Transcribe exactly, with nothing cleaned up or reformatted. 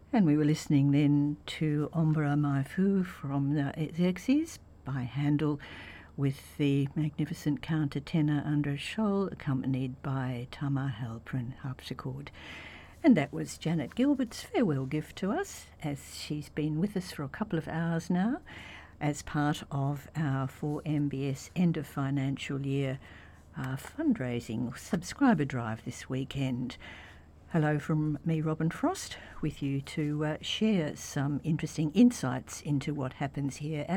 And we were listening then to Ombra Mai Fu from the Xerxes by Handel, with the magnificent countertenor Andres Scholl, accompanied by Tamar Halpern harpsichord. And that was Janet Gilbert's farewell gift to us, as she's been with us for a couple of hours now, as part of our four M B S end of financial year uh, fundraising subscriber drive this weekend. Hello from me, Robin Frost, with you to uh, share some interesting insights into what happens here at